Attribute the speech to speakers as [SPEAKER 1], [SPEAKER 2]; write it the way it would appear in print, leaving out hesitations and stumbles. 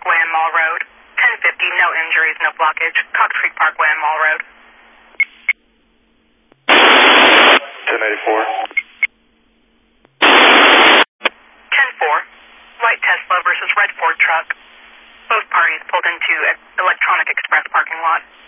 [SPEAKER 1] Parkway and Mall Road. 1050, no injuries, no blockage. Cox Creek Parkway and Mall Road.
[SPEAKER 2] 1084.
[SPEAKER 1] 10-4. White Tesla versus red Ford truck. Both parties pulled into Electronic Express parking lot.